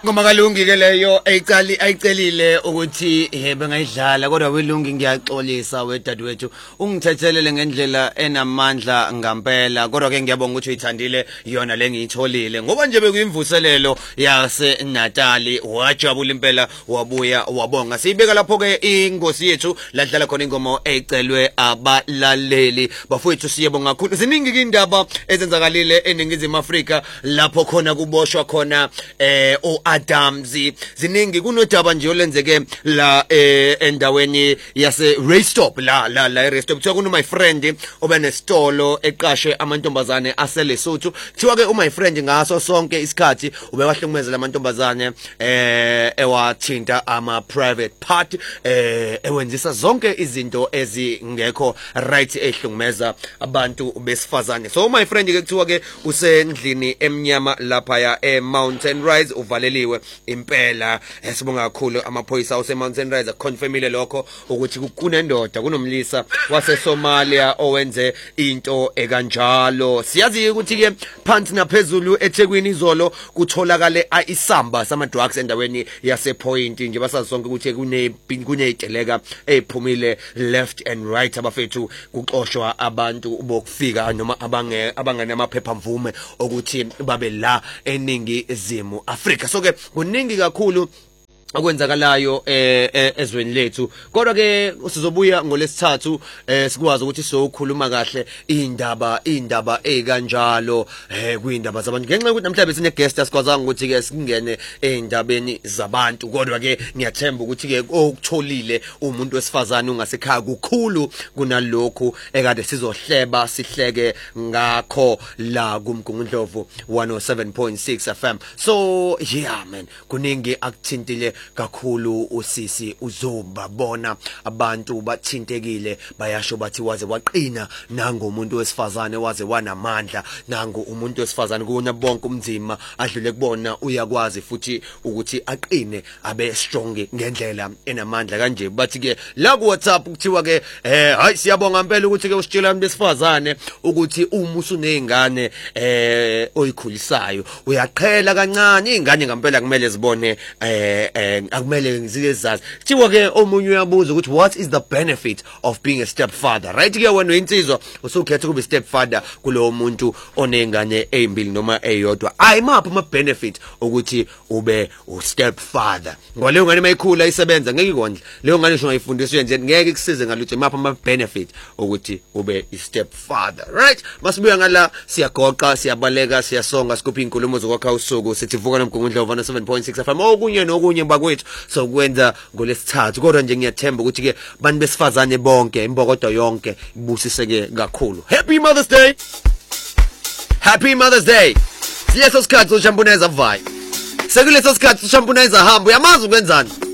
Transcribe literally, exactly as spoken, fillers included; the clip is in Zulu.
Ngoma kaLungi ke leyo ayicali ayicelile ukuthi yebe ngayidlala kodwa weLungi ngiyaxolisa wedadewethu ungithethelele ngendlela enamandla ngampela kodwa ke ngiyabonga ukuthi uyithandile yona lengiyitholile ngoba nje bekuyimvuselelo yase Natali wajabula impela wabuya wabonga siyibeka lapho ke ingosi yethu ladlala khona ingoma eyicelwe abalaleli bafowethu siyabonga kakhulu ziningi indaba ezenzakalile eningizimu Afrika lapho khona kuboshwa khona eh Adamzi ziningi kunodaba nje olenzeke la eh, endaweni yase Raystop la la la Raystop kuthiwa kuno my friend obenesitolo eqashe amantombazane aseLesotho kuthiwa ke my friend ngaso sonke isikhathi ubewahlukumezela amantombazane eh ewathinta ama private part eh ewenzisa zonke izinto ezingekho right ehlungumeza abantu besifazane so my friend ke kuthiwa ke usendlini emnyama lapha ya eMountain Rise uvaleli impela esibonga kakhulu amaphoyisa ose Mountain Rise confirmile lokho ukuthi kunendoda kunomlisa wase Somalia owenze into ekanjalo siyazi ukuthi ke phansi naphezulu eThekwini izolo kutholakale isamba sama drugs endaweni yase Point nje basazonke ukuthi kune kuneyiteleka ephumile left and right abafethu kuxoshwa abantu bokufika noma abange abangane amaphepha mvume ukuthi babe la eningi izimu Afrika so ke kuningi kakhulu okwenzakalayo eh ezweni lethu kodwa ke sizobuya ngolesithathu eh sikwazi ukuthi sizokhuluma kahle indaba indaba ekanjalo eh kuindaba zabantu ngenxa ukuthi namhlanje sine guest asikwazanga ukuthi ke singene endabeni zabantu kodwa ke ngiyathemba ukuthi ke okutholile umuntu wesifazane ungasekhaya kukhulu kunalokho ekade sizohleba sihleke ngakho la kumgungundlovu one oh seven point six F M so yeah man kuningi akuthintile kakhulu usisi uzoba bona abantu bathintekile bayasho bathi waze waqina nango umuntu wesifazane waze wanamandla nango umuntu wesifazane kuna bonke umzima adlule kubona uyakwazi futhi ukuthi aqine abe strong ngendlela enamandla kanje bathi ke la ku WhatsApp kuthiwa ke eh hayi siyabonga impela ukuthi ke usitshela abantu besifazane ukuthi uma usunezingane eh oyikhulisayo uyaqhela kancane izingane ngempela kumele zibone eh akumele ngizizazi kuthiwa ke omunye uyabuza ukuthi what is the benefit of being a stepfather right ke wena insizwa usukhetha ukuba stepfather kulo muntu onengane ezimbili noma eyodwa ayimaphi ama benefit ukuthi ube u stepfather ngoba leyo ngane mayikhula isebenza ngeke ikondla leyo ngane ngisho ngayifundiswe nje ngeke ikusize ngalutho imaphi ama benefit ukuthi ube i stepfather right masibuya ngala siyagoqa siyabaleka siyasonga sikuphi inkulumo zokwakha usuku sithi vuka nomgungundlovu one oh seven point six F M okunye nokunye bakwethu so kwenza ngolesithathu kodwa nje ngiyathemba ukuthi ke bantu besifazane bonke imbokodo yonke ibusiseke kakhulu happy Mother's Day happy Mother's Day sileso sikhathi ushampunizer vibe sekuleso sikhathi ushampunizer hamba uyamazi ukwenzani